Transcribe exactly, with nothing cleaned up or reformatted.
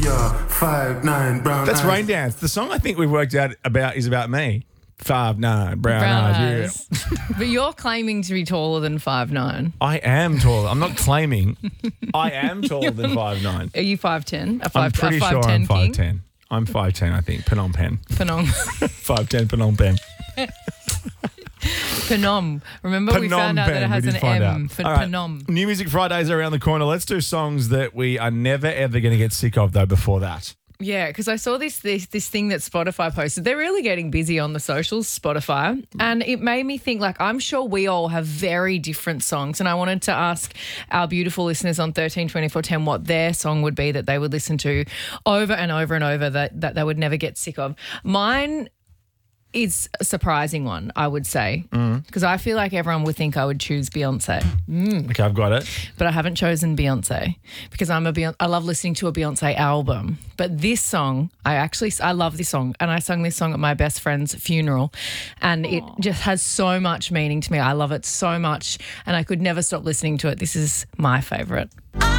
are five nine brown That's eyes. Rain Dance. The song I think we've worked out about is about me. Five nine brown, Brown eyes. eyes. But you're claiming to be taller than five nine. Yeah. I am taller. I'm not claiming. I am taller than five nine. Are you five ten? A I'm five, pretty a sure 5'10" I'm king? five ten. I'm five ten, I think. Phnom Penh. Phnom. five ten Phnom Penh. Phnom. Remember we Phnom found out that Penh. it has We an did find M out. for All right. Phnom. New Music Fridays are around the corner. Let's do songs that we are never, ever going to get sick of, though, before that. Yeah, because I saw this, this this thing that Spotify posted. They're really getting busy on the socials, Spotify. And it made me think, like, I'm sure we all have very different songs. And I wanted to ask our beautiful listeners on thirteen twenty-four ten what their song would be that they would listen to over and over and over that, that they would never get sick of. Mine is a surprising one, I would say, because I feel like everyone would think I would choose Beyonce. Okay, I've got it. But I haven't chosen Beyonce because I'm a Beyonce, I love listening to a Beyonce album. But this song, I actually I love this song, and I sung this song at my best friend's funeral, and it just has so much meaning to me. I love it so much, and I could never stop listening to it. This is my favorite. I